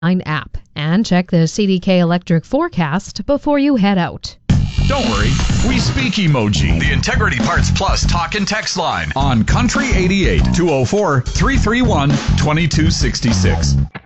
app and check the CDK Electric forecast before you head out. Don't worry, we speak emoji. The Integrity Parts Plus talk and text line on Country 88 204 331 2266.